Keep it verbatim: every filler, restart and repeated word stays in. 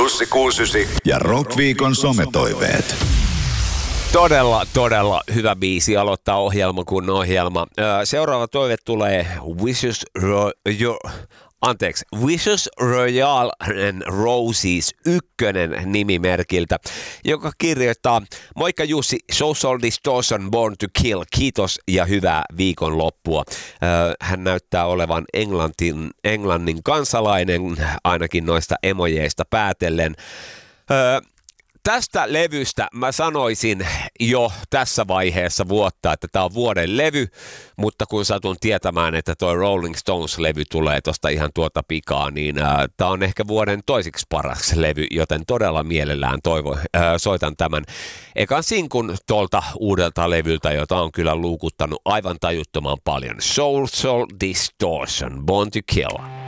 Jussi kuusikymmentäyhdeksän ja Rockviikon sometoiveet. Todella, todella hyvä biisi aloittaa ohjelma kun ohjelma. Seuraava toive tulee Wishes Ro- Anteeksi, Wishes Royale and Roses ykkönen nimimerkiltä, joka kirjoittaa: Moikka Jussi, Social Distortion, Born to Kill, kiitos ja hyvää viikonloppua. Hän näyttää olevan Englantin, Englannin kansalainen, ainakin noista emojeista päätellen. Tästä levystä mä sanoisin jo tässä vaiheessa vuotta, että tää on vuoden levy, mutta kun satun tietämään, että toi Rolling Stones-levy tulee tosta ihan tuota pikaa, niin äh, tää on ehkä vuoden toisiksi paras levy, joten todella mielellään toivo, äh, soitan tämän ekan sinkun tuolta uudelta levyltä, jota on kyllä luukuttanut aivan tajuttoman paljon. Social Distortion, Born to Kill.